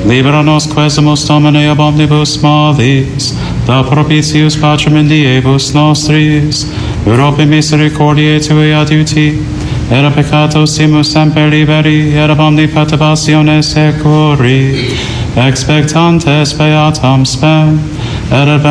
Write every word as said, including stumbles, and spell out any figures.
Libera nos quesumus Domine ab omnibus malis, da propitius pacem in diebus nostris, Europe misericordiae Tui adiuti, et a peccato simus semper liberi, et ab omni perturbatione securi, expectantes beatam spem, et ad